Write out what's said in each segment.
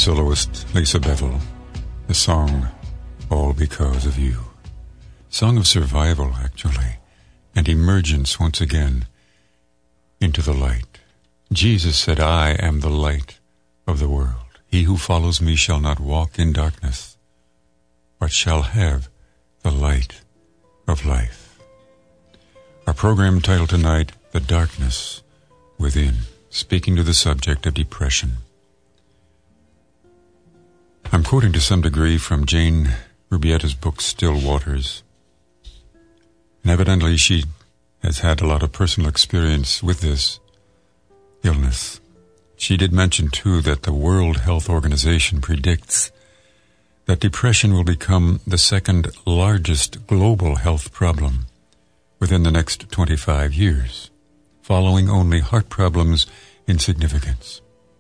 soloist Lisa Bevel, the song All Because of You. Song of survival, actually, and emergence once again into the light. Jesus said, I am the light of the world. He who follows me shall not walk in darkness, but shall have the light of life. Our program title tonight, The Darkness Within, speaking to the subject of depression. I'm quoting to some degree from Jane Rubietta's book, Still Waters. And evidently she has had a lot of personal experience with this illness. She did mention, too, that the World Health Organization predicts that depression will become the second largest global health problem within the next 25 years, following only heart problems in significance.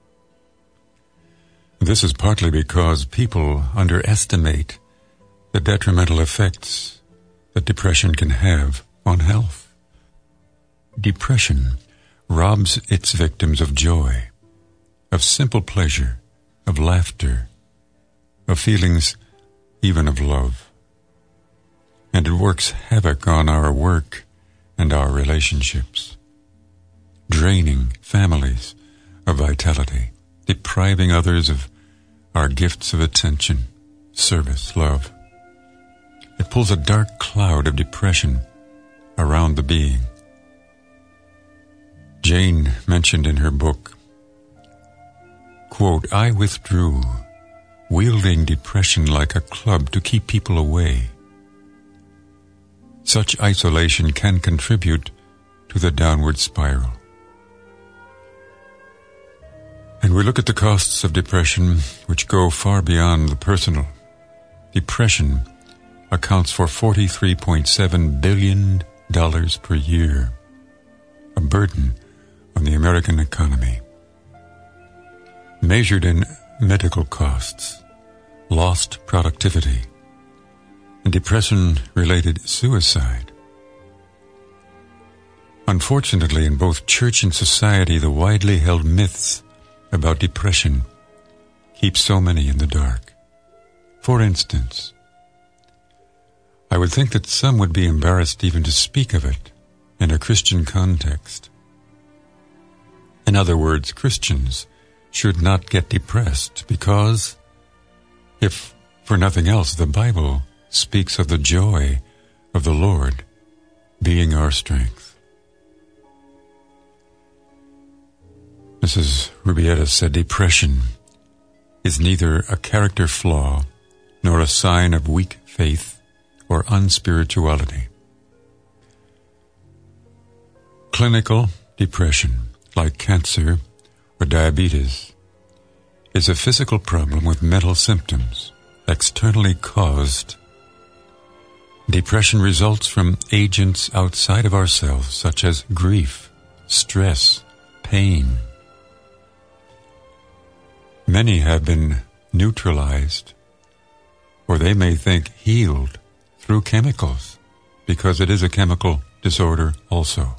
This is partly because people underestimate the detrimental effects that depression can have on health. Depression robs its victims of joy, of simple pleasure, of laughter, of feelings even of love. And it works havoc on our work and our relationships, draining families of vitality, depriving others of our gifts of attention, service, love. It pulls a dark cloud of depression around the being. Jane mentioned in her book, quote, I withdrew, wielding depression like a club to keep people away. Such isolation can contribute to the downward spiral. And we look at the costs of depression, which go far beyond the personal. Depression accounts for $43.7 billion per year, a burden on the American economy. Measured in medical costs, lost productivity, and depression-related suicide. Unfortunately, in both church and society, the widely held myths about depression keep so many in the dark. For instance, I would think that some would be embarrassed even to speak of it in a Christian context. In other words, Christians should not get depressed because, if for nothing else, the Bible speaks of the joy of the Lord being our strength. Mrs. Rubietta said depression is neither a character flaw nor a sign of weak faith or unspirituality. Clinical depression, like cancer or diabetes, is a physical problem with mental symptoms externally caused. Depression results from agents outside of ourselves, such as grief, stress, pain. Many have been neutralized, or they may think healed, through chemicals, because it is a chemical disorder also.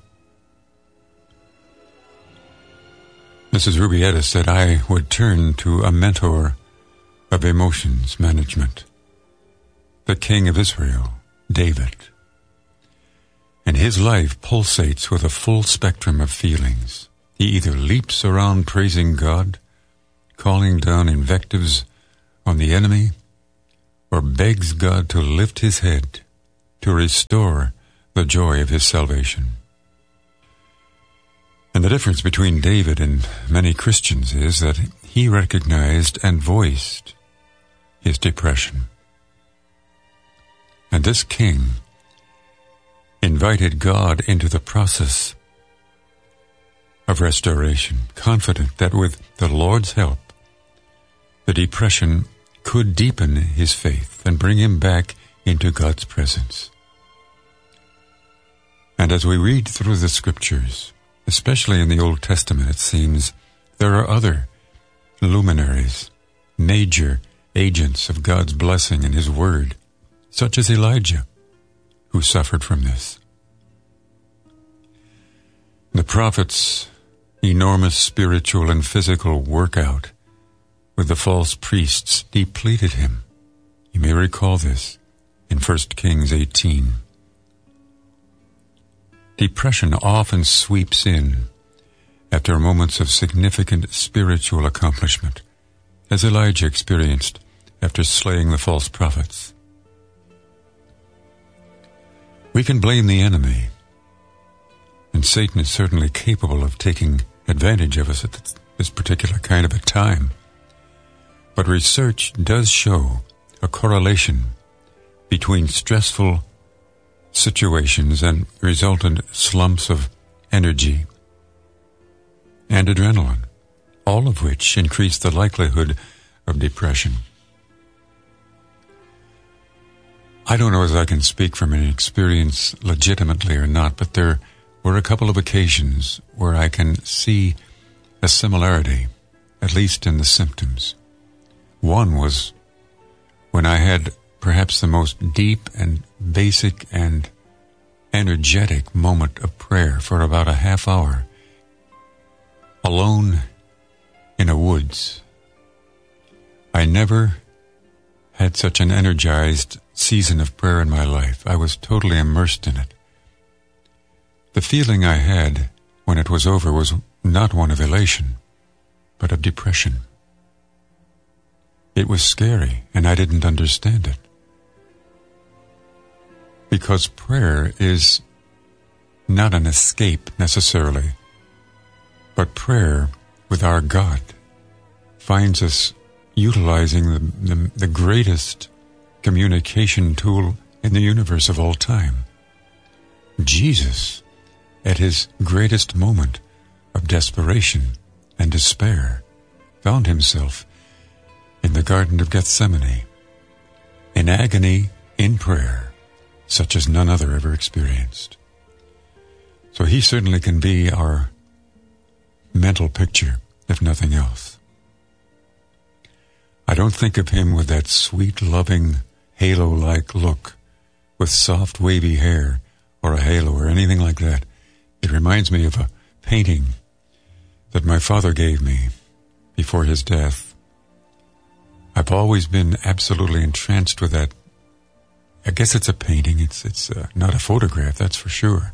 Mrs. Rubietta said I would turn to a mentor of emotions management, the King of Israel, David. And his life pulsates with a full spectrum of feelings. He either leaps around praising God, calling down invectives on the enemy, or begs God to lift his head, to restore the joy of his salvation. And the difference between David and many Christians is that he recognized and voiced his depression. And this king invited God into the process of restoration, confident that with the Lord's help, the depression could deepen his faith and bring him back into God's presence. And as we read through the scriptures, especially in the Old Testament, it seems there are other luminaries, major agents of God's blessing in his word, such as Elijah, who suffered from this. The prophet's enormous spiritual and physical workout with the false priests depleted him. You may recall this in 1 Kings 18. Depression often sweeps in after moments of significant spiritual accomplishment, as Elijah experienced after slaying the false prophets. We can blame the enemy, and Satan is certainly capable of taking advantage of us at this particular kind of a time. But research does show a correlation between stressful situations and resultant slumps of energy and adrenaline, all of which increase the likelihood of depression. I don't know as I can speak from any experience legitimately or not, but there were a couple of occasions where I can see a similarity, at least in the symptoms. One was when I had perhaps the most deep and basic and energetic moment of prayer for about a half hour, alone in a woods. I never had such an energized season of prayer in my life. I was totally immersed in it. The feeling I had when it was over was not one of elation, but of depression. It was scary, and I didn't understand it. Because prayer is not an escape necessarily, but prayer with our God finds us utilizing the greatest communication tool in the universe of all time. Jesus, at his greatest moment of desperation and despair, found himself in the Garden of Gethsemane, in agony, in prayer, such as none other ever experienced. So he certainly can be our mental picture, if nothing else. I don't think of him with that sweet, loving, halo-like look, with soft, wavy hair, or a halo, or anything like that. It reminds me of a painting that my father gave me before his death. I've always been absolutely entranced with that. I guess it's a painting. It's not a photograph, that's for sure.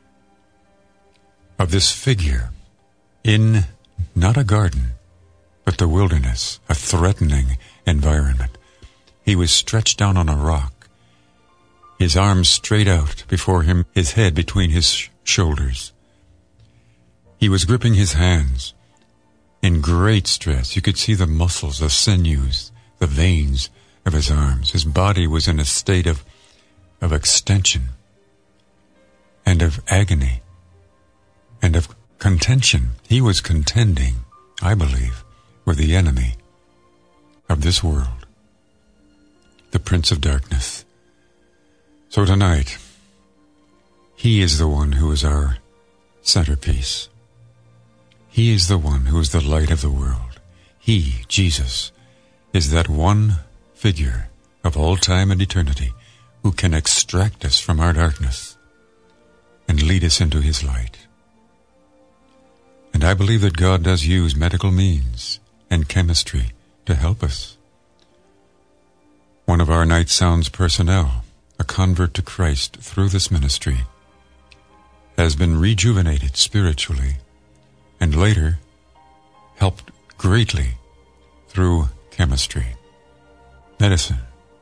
Of this figure in not a garden, but the wilderness, a threatening environment. He was stretched down on a rock, his arms straight out before him, his head between his shoulders. He was gripping his hands in great stress. You could see the muscles, the sinews, the veins of his arms. His body was in a state of extension and of agony and of contention. He was contending, I believe, with the enemy of this world, the Prince of Darkness. So tonight, he is the one who is our centerpiece. He is the one who is the light of the world. He, Jesus, is that one figure of all time and eternity who can extract us from our darkness and lead us into his light. And I believe that God does use medical means and chemistry to help us. One of our Night Sounds personnel, a convert to Christ through this ministry, has been rejuvenated spiritually and later helped greatly through chemistry, medicine.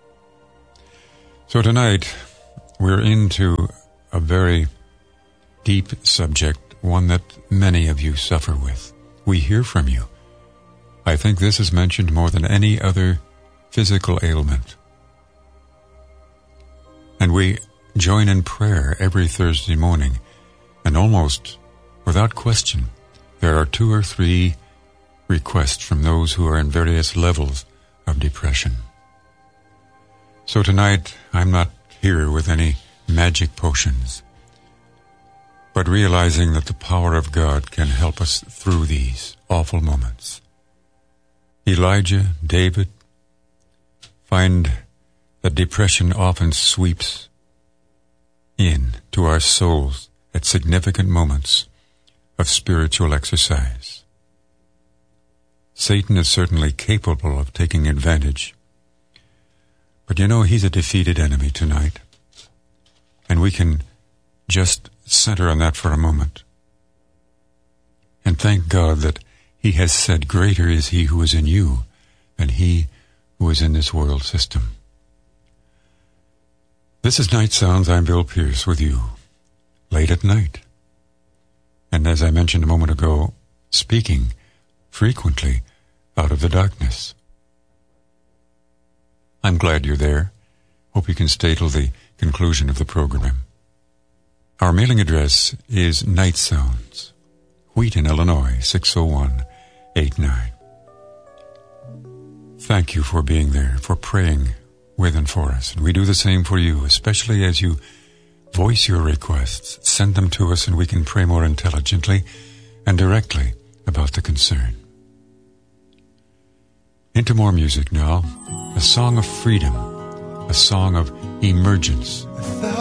So tonight we're into a very deep subject, one that many of you suffer with. We hear from you. I think this is mentioned more than any other physical ailment. And we join in prayer every Thursday morning, and almost without question, there are 2 or 3 requests from those who are in various levels of depression. So tonight, I'm not here with any magic potions, but realizing that the power of God can help us through these awful moments. Elijah, David, find that depression often sweeps in to our souls at significant moments of spiritual exercise. Satan is certainly capable of taking advantage. But you know, he's a defeated enemy tonight. And we can just center on that for a moment. And thank God that he has said, greater is he who is in you than he who is in this world system. This is Night Sounds. I'm Bill Pierce with you, late at night. And as I mentioned a moment ago, speaking frequently out of the darkness. I'm glad you're there. Hope you can stay till the conclusion of the program. Our mailing address is Night Sounds, Wheaton, Illinois, 60189. Thank you for being there, for praying with and for us. And we do the same for you, especially as you voice your requests. Send them to us and we can pray more intelligently and directly about the concern. Into more music now. A song of freedom. A song of emergence.